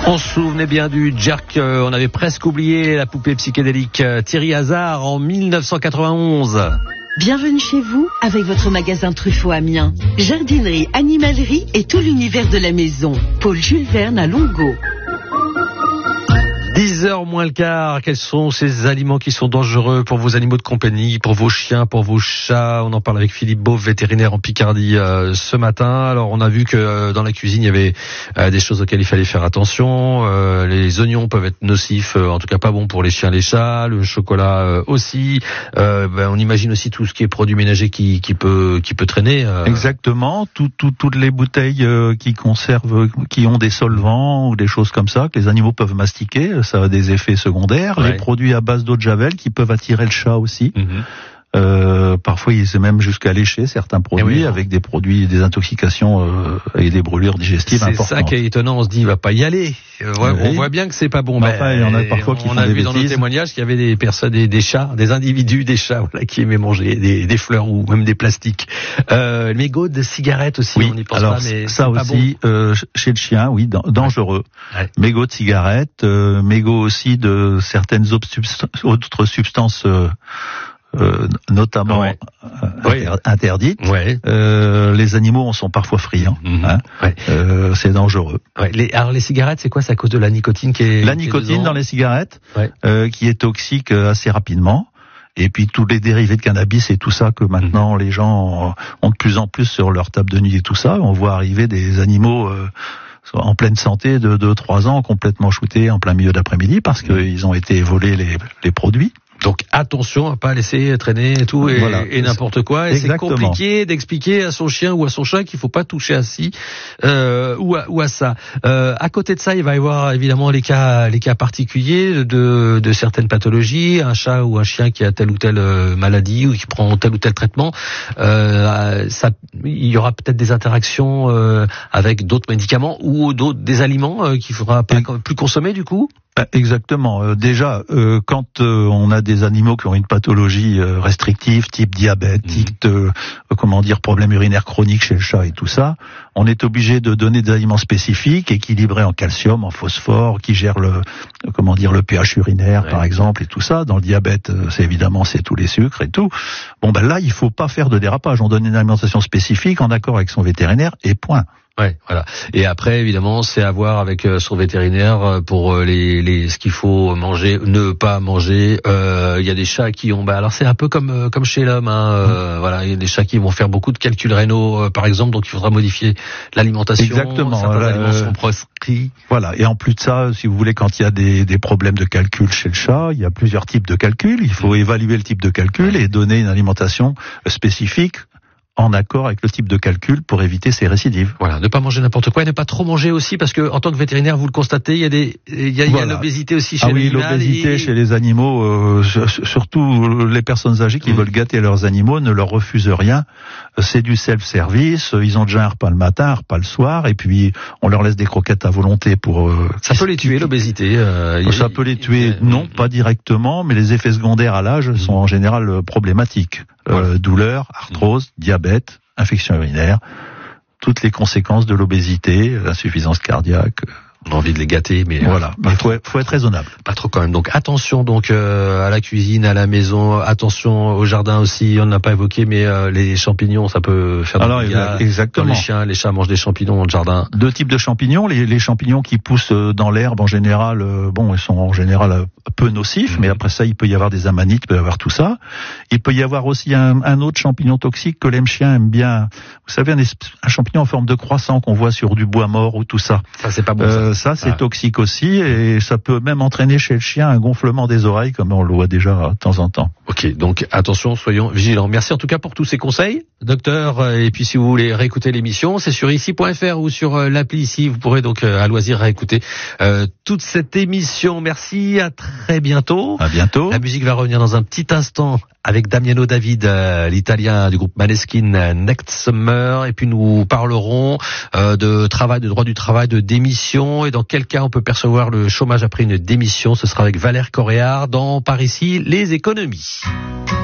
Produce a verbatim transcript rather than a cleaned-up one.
On se souvenait bien du Jerk, euh, on avait presque oublié la poupée psychédélique euh, Thierry Hazard en mille neuf cent quatre-vingt-onze. Bienvenue chez vous avec votre magasin Truffaut Amiens. Jardinerie, animalerie et tout l'univers de la maison. Paul Jules Verne à Longo. dix heures moins le quart, quels sont ces aliments qui sont dangereux pour vos animaux de compagnie, pour vos chiens, pour vos chats? On en parle avec Philippe Beauve, vétérinaire en Picardie euh, ce matin. Alors on a vu que euh, dans la cuisine il y avait euh, des choses auxquelles il fallait faire attention. Euh, les oignons peuvent être nocifs, euh, en tout cas pas bons pour les chiens, les chats. Le chocolat euh, aussi. Euh, ben, on imagine aussi tout ce qui est produits ménagers qui, qui peut qui peut traîner. Euh... Exactement. Tout, tout, toutes les bouteilles euh, qui conservent, qui ont des solvants ou des choses comme ça que les animaux peuvent mastiquer. Ça a des effets secondaires. Ouais. Les produits à base d'eau de javel qui peuvent attirer le chat aussi. Mmh. Euh, parfois, il c'est même jusqu'à lécher certains produits oui, avec des produits, des intoxications euh, et des brûlures digestives importantes. C'est ça qui est étonnant. On se dit, il va pas y aller. Euh, ouais, oui. On voit bien que c'est pas bon. Mais enfin, il y en a parfois qui on font a des vu bêtises. Dans nos témoignages qu'il y avait des personnes, des, des chats, des individus, des chats, voilà, qui aimaient manger des, des fleurs ou même des plastiques. Euh, les mégots de cigarettes aussi. Oui. On n'y pense Alors, pas, mais ça aussi bon. euh, chez le chien, oui, dangereux. Ouais. Mégots de cigarettes, euh, mégots aussi de certaines autres substances. Euh, Euh, notamment ouais. euh, ouais. interdites. Ouais. Euh, les animaux en sont parfois friands. Mmh. Hein. Ouais. Euh, c'est dangereux. Ouais. Les, alors les cigarettes, c'est quoi? C'est à cause de la nicotine qui est la nicotine dans les cigarettes, ouais. euh, qui est toxique assez rapidement. Et puis tous les dérivés de cannabis et tout ça que maintenant mmh. les gens ont de plus en plus sur leur table de nuit et tout ça. On voit arriver des animaux euh, en pleine santé de deux trois ans complètement shootés en plein milieu d'après-midi parce qu'ils ont été volés les, les produits. Donc attention à pas laisser traîner et tout et, voilà. et n'importe quoi. Et c'est compliqué d'expliquer à son chien ou à son chat qu'il faut pas toucher à ci euh, ou, à, ou à ça. Euh, à côté de ça, il va y avoir évidemment les cas, les cas particuliers de, de certaines pathologies. Un chat ou un chien qui a telle ou telle maladie ou qui prend tel ou tel traitement, euh, ça, il y aura peut-être des interactions euh, avec d'autres médicaments ou d'autres des aliments euh, qu'il faudra pas plus consommer du coup. Exactement. Euh, déjà, euh, quand euh, on a des animaux qui ont une pathologie euh, restrictive, type diabète, mmh. type euh, comment dire problème urinaire chronique chez le chat et tout ça, on est obligé de donner des aliments spécifiques, équilibrés en calcium, en phosphore, qui gèrent le comment dire le pH urinaire ouais. par exemple et tout ça. Dans le diabète, c'est évidemment c'est tous les sucres et tout. Bon ben là, il faut pas faire de dérapage. On donne une alimentation spécifique en accord avec son vétérinaire et point. Ouais, voilà. Et après, évidemment, c'est à voir avec euh, son vétérinaire pour euh, les, les, ce qu'il faut manger, ne pas manger. Il euh, y a des chats qui ont, bah, alors c'est un peu comme euh, comme chez l'homme, hein, euh, mmh. voilà. Il y a des chats qui vont faire beaucoup de calculs rénaux, euh, par exemple, donc il faudra modifier l'alimentation. Exactement. Certains euh, aliments sont proscrits. Voilà. Et en plus de ça, si vous voulez, quand il y a des, des problèmes de calcul chez le chat, il y a plusieurs types de calculs. Il faut mmh. évaluer le type de calcul et donner une alimentation spécifique en accord avec le type de calcul pour éviter ces récidives. Voilà, ne pas manger n'importe quoi et ne pas trop manger aussi parce que en tant que vétérinaire, vous le constatez, il y a des il y a, voilà. il y a l'obésité aussi chez ah les animaux. Ah oui, l'obésité et... chez les animaux, euh, surtout les personnes âgées qui mmh. veulent gâter leurs animaux ne leur refusent rien. C'est du self-service, ils ont déjà un repas le matin, un repas le soir et puis on leur laisse des croquettes à volonté pour euh, ça peut les tuer l'obésité. Euh, ça peut les tuer, il... non, pas directement, mais les effets secondaires à l'âge mmh. sont en général problématiques. Euh, voilà. Douleur, arthrose, diabète, infection urinaire, toutes les conséquences de l'obésité, insuffisance cardiaque. On a envie de les gâter, mais voilà. Mais faut, faut être raisonnable. Pas trop quand même. Donc attention donc euh, à la cuisine, à la maison, attention au jardin aussi. On n'a pas évoqué, mais euh, les champignons, ça peut faire. Alors des dégâts. Exactement. Dans les chiens, les chats mangent des champignons dans le jardin. Deux types de champignons. Les, les champignons qui poussent dans l'herbe en général, euh, bon, ils sont en général peu nocifs, mmh. mais après ça, il peut y avoir des amanites, il peut y avoir tout ça. Il peut y avoir aussi un, un autre champignon toxique que les chiens aiment bien. Vous savez, un, un champignon en forme de croissant qu'on voit sur du bois mort ou tout ça. Ça c'est pas bon. Euh, ça, ça c'est ah. toxique aussi et ça peut même entraîner chez le chien un gonflement des oreilles comme on le voit déjà de temps en temps. Ok, donc attention, soyons vigilants. Merci en tout cas pour tous ces conseils, docteur. Et puis si vous voulez réécouter l'émission, c'est sur ici point f r ou sur l'appli ici. Vous pourrez donc à loisir réécouter euh, toute cette émission. Merci, à très bientôt. À bientôt. La musique va revenir dans un petit instant avec Damiano David, euh, l'italien du groupe Maneskin, euh, Next Summer. Et puis nous parlerons euh, de travail, de droit du travail, de démission et dans quel cas on peut percevoir le chômage après une démission. Ce sera avec Valère Coréard dans Par ici les économies.